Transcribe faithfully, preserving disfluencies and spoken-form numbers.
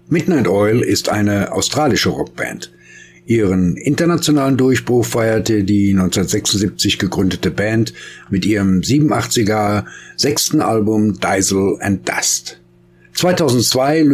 Midnight Oil ist eine australische Rockband. Ihren internationalen Durchbruch feierte die neunzehnhundertsechsundsiebzig gegründete Band mit ihrem siebenundachtziger sechsten Album Diesel and Dust. zweitausendzwei